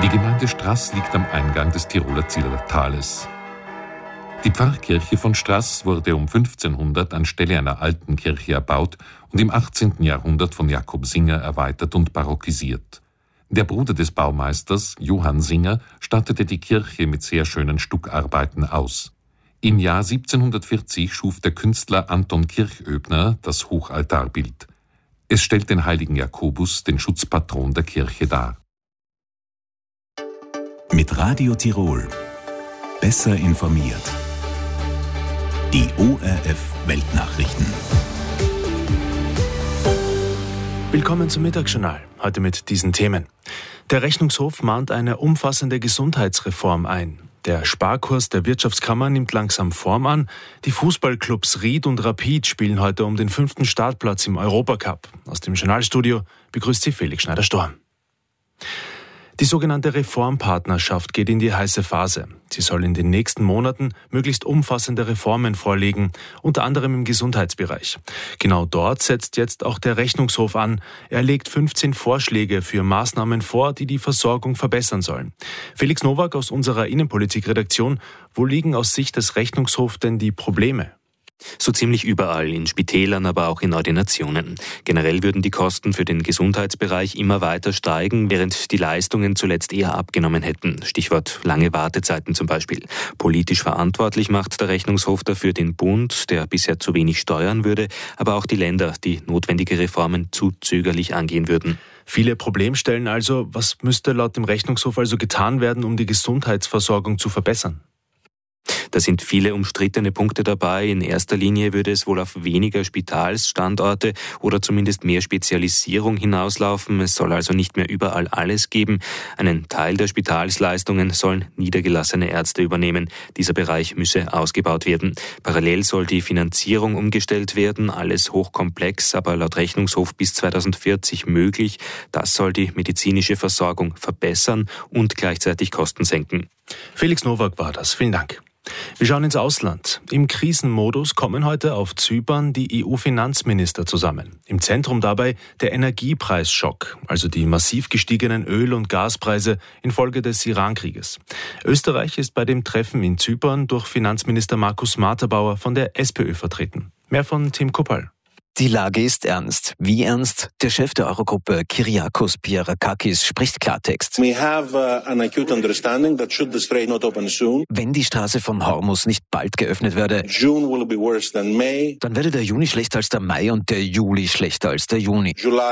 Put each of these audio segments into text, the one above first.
Die Gemeinde Strass liegt am Eingang des Tiroler Zillertales. Die Pfarrkirche von Strass wurde um 1500 anstelle einer alten Kirche erbaut und im 18. Jahrhundert von Jakob Singer erweitert und barockisiert. Der Bruder des Baumeisters, Johann Singer, stattete die Kirche mit sehr schönen Stuckarbeiten aus. Im Jahr 1740 schuf der Künstler Anton Kirchöbner das Hochaltarbild. Es stellt den heiligen Jakobus, den Schutzpatron der Kirche, dar. Mit Radio Tirol. Besser informiert. Die ORF-Weltnachrichten. Willkommen zum Mittagsjournal. Heute mit diesen Themen. Der Rechnungshof mahnt eine umfassende Gesundheitsreform ein. Der Sparkurs der Wirtschaftskammer nimmt langsam Form an. Die Fußballclubs Ried und Rapid spielen heute um den 5. Startplatz im Europacup. Aus dem Journalstudio begrüßt Sie Felix Schneider-Storm. Die sogenannte Reformpartnerschaft geht in die heiße Phase. Sie soll in den nächsten Monaten möglichst umfassende Reformen vorlegen, unter anderem im Gesundheitsbereich. Genau dort setzt jetzt auch der Rechnungshof an. Er legt 15 Vorschläge für Maßnahmen vor, die die Versorgung verbessern sollen. Felix Nowak aus unserer Innenpolitik-Redaktion: Wo liegen aus Sicht des Rechnungshofs denn die Probleme? So ziemlich überall, in Spitälern, aber auch in Ordinationen. Generell würden die Kosten für den Gesundheitsbereich immer weiter steigen, während die Leistungen zuletzt eher abgenommen hätten. Stichwort lange Wartezeiten zum Beispiel. Politisch verantwortlich macht der Rechnungshof dafür den Bund, der bisher zu wenig steuern würde, aber auch die Länder, die notwendige Reformen zu zögerlich angehen würden. Viele Problemstellen also. Was müsste laut dem Rechnungshof also getan werden, um die Gesundheitsversorgung zu verbessern? Da sind viele umstrittene Punkte dabei. In erster Linie würde es wohl auf weniger Spitalsstandorte oder zumindest mehr Spezialisierung hinauslaufen. Es soll also nicht mehr überall alles geben. Einen Teil der Spitalsleistungen sollen niedergelassene Ärzte übernehmen. Dieser Bereich müsse ausgebaut werden. Parallel soll die Finanzierung umgestellt werden. Alles hochkomplex, aber laut Rechnungshof bis 2040 möglich. Das soll die medizinische Versorgung verbessern und gleichzeitig Kosten senken. Felix Nowak war das. Vielen Dank. Wir schauen ins Ausland. Im Krisenmodus kommen heute auf Zypern die EU-Finanzminister zusammen. Im Zentrum dabei der Energiepreisschock, also die massiv gestiegenen Öl- und Gaspreise infolge des Iran-Krieges. Österreich ist bei dem Treffen in Zypern durch Finanzminister Markus Marterbauer von der SPÖ vertreten. Mehr von Tim Kuppal. Die Lage ist ernst. Wie ernst? Der Chef der Eurogruppe, Kyriakos Pierrakakis, spricht Klartext. Wenn die Straße von Hormuz nicht bald geöffnet werde, dann werde der Juni schlechter als der Mai und der Juli schlechter als der Juni.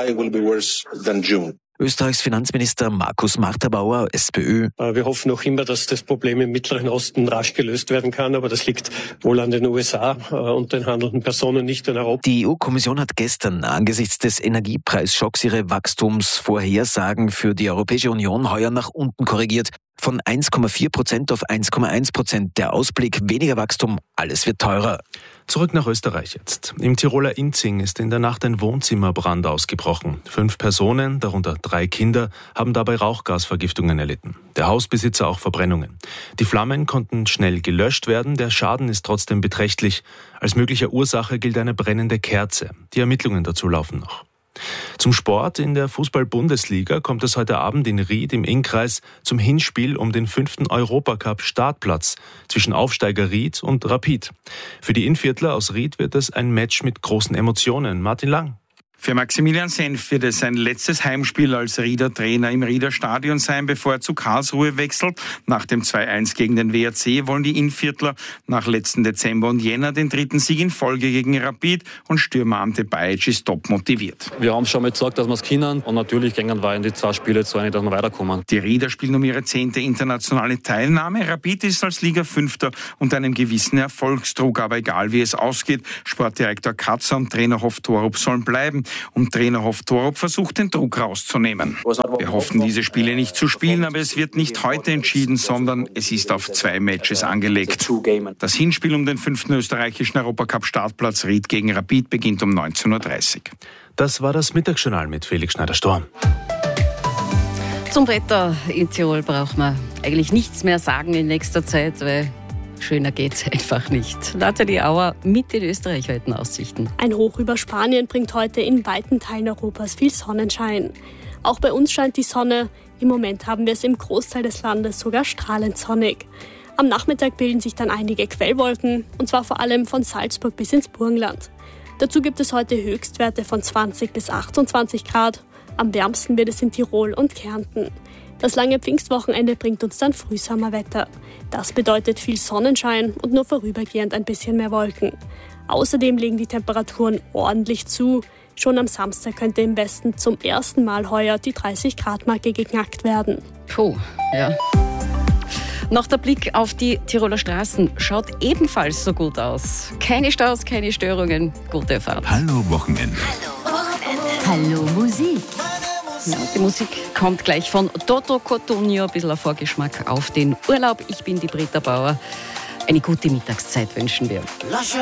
Österreichs Finanzminister Markus Marterbauer, SPÖ. Wir hoffen noch immer, dass das Problem im Mittleren Osten rasch gelöst werden kann, aber das liegt wohl an den USA und den handelnden Personen, nicht in Europa. Die EU-Kommission hat gestern angesichts des Energiepreisschocks ihre Wachstumsvorhersagen für die Europäische Union heuer nach unten korrigiert. Von 1,4% auf 1,1%. Der Ausblick: weniger Wachstum, alles wird teurer. Zurück nach Österreich jetzt. Im Tiroler Inzing ist in der Nacht ein Wohnzimmerbrand ausgebrochen. 5 Personen, darunter 3 Kinder, haben dabei Rauchgasvergiftungen erlitten. Der Hausbesitzer auch Verbrennungen. Die Flammen konnten schnell gelöscht werden, der Schaden ist trotzdem beträchtlich. Als mögliche Ursache gilt eine brennende Kerze. Die Ermittlungen dazu laufen noch. Zum Sport. In der Fußball-Bundesliga kommt es heute Abend in Ried im Innkreis zum Hinspiel um den 5. Europacup-Startplatz zwischen Aufsteiger Ried und Rapid. Für die Innviertler aus Ried wird es ein Match mit großen Emotionen. Martin Lang. Für Maximilian Senf wird es sein letztes Heimspiel als Rieder Trainer im Rieder Stadion sein, bevor er zu Karlsruhe wechselt. Nach dem 2-1 gegen den WRC wollen die Innviertler nach letzten Dezember und Jänner den 3. Sieg in Folge gegen Rapid, und Stürmer Ante Bajic ist top motiviert. Wir haben schon mal gesagt, dass wir es können, und natürlich gingen wir in die 2 Spiele zu einig, dass wir weiterkommen. Die Rieder spielen um ihre 10. internationale Teilnahme. Rapid ist als Liga 5. und einem gewissen Erfolgsdruck, aber egal wie es ausgeht, Sportdirektor Katzer und Trainer Hoff Torup sollen bleiben. Und Trainer Hoff Torup versucht, den Druck rauszunehmen. Wir hoffen, diese Spiele nicht zu spielen, aber es wird nicht heute entschieden, sondern es ist auf 2 Matches angelegt. Das Hinspiel um den 5. österreichischen Europacup-Startplatz Ried gegen Rapid beginnt um 19.30 Uhr. Das war das Mittagsjournal mit Felix Schneider-Storm. Zum Wetter in Tirol braucht man eigentlich nichts mehr sagen in nächster Zeit, weil schöner geht's einfach nicht. Nathalie Auer mit den österreichweiten Aussichten. Ein Hoch über Spanien bringt heute in weiten Teilen Europas viel Sonnenschein. Auch bei uns scheint die Sonne. Im Moment haben wir es im Großteil des Landes sogar strahlend sonnig. Am Nachmittag bilden sich dann einige Quellwolken, und zwar vor allem von Salzburg bis ins Burgenland. Dazu gibt es heute Höchstwerte von 20 bis 28 Grad. Am wärmsten wird es in Tirol und Kärnten. Das lange Pfingstwochenende bringt uns dann Frühsommerwetter. Das bedeutet viel Sonnenschein und nur vorübergehend ein bisschen mehr Wolken. Außerdem legen die Temperaturen ordentlich zu. Schon am Samstag könnte im Westen zum ersten Mal heuer die 30-Grad-Marke geknackt werden. Puh, ja. Noch der Blick auf die Tiroler Straßen schaut ebenfalls so gut aus. Keine Staus, keine Störungen, gute Fahrt. Hallo Wochenende. Hallo Musik. Ja, die Musik kommt gleich von Toto Cotugno, ein bisschen ein Vorgeschmack auf den Urlaub. Ich bin die Britta Bauer. Eine gute Mittagszeit wünschen wir.